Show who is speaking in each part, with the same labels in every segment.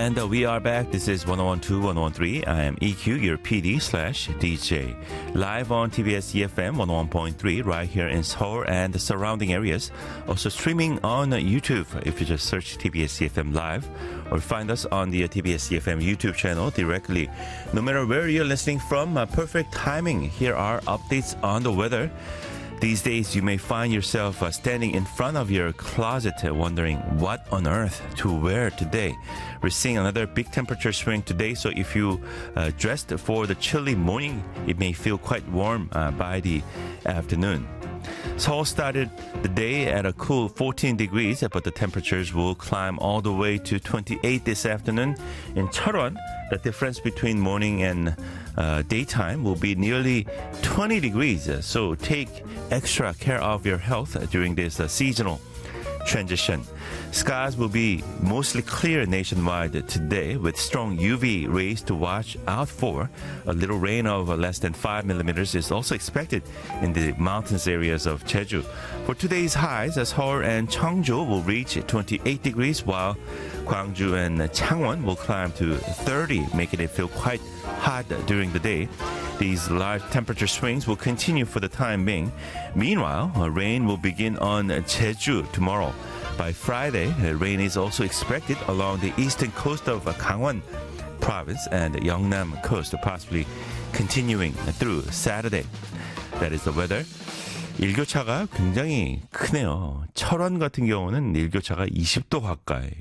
Speaker 1: And we are back. This is 1012, 1013. I am EQ, your PD/DJ. Live on TBS EFM 101.3 right here in Seoul and the surrounding areas. Also streaming on YouTube if you just search TBS EFM Live or find us on the TBS EFM YouTube channel directly. No matter where you're listening from, perfect timing. Here are updates on the weather. These days, you may find yourself standing in front of your closet wondering what on earth to wear today. We're seeing another big temperature swing today, so if you dressed for the chilly morning, it may feel quite warm by the afternoon. Seoul started the day at a cool 14 degrees, but the temperatures will climb all the way to 28 this afternoon. In Cheonan, the difference between morning and daytime will be nearly 20 degrees. So take extra care of your health during this seasonal transition. Skies will be mostly clear nationwide today with strong UV rays to watch out for. A little rain of less than 5 millimeters is also expected in the mountainous areas of Jeju. For today's highs, Seoul and Cheongju will reach 28 degrees while Gwangju and Changwon will climb to 30, making it feel quite hot during the day. These large temperature swings will continue for the time being. Meanwhile, rain will begin on Jeju tomorrow. By Friday, rain is also expected along the eastern coast of Gangwon province and Yeongnam coast, possibly continuing through Saturday. That is the weather. 일교차가 굉장히 크네요. 철원 같은 경우는 일교차가 20도 가까이.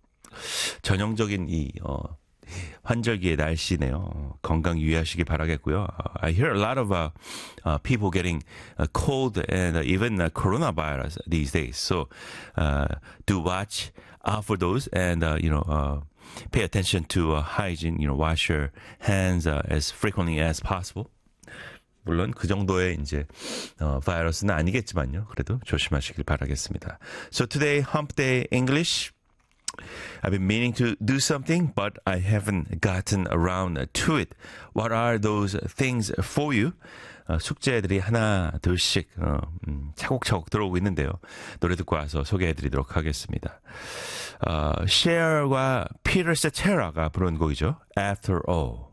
Speaker 1: 전형적인 이 환절기의 날씨네요. 건강 유의하시기 바라겠고요. I hear a lot of people getting cold and even coronavirus these days. So do watch out for those and pay attention to hygiene. Wash your hands as frequently as possible. 물론 그 정도의 이제 바이러스는 아니겠지만요. 그래도 조심하시길 바라겠습니다. So today, Hump Day English. I've been meaning to do something, but I haven't gotten around to it. What are those things for you? 숙제들이 하나, 둘씩 차곡차곡 들어오고 있는데요. 노래 듣고 와서 소개해드리도록 하겠습니다. Cher과 Peter Cetera가 부른 곡이죠. After All.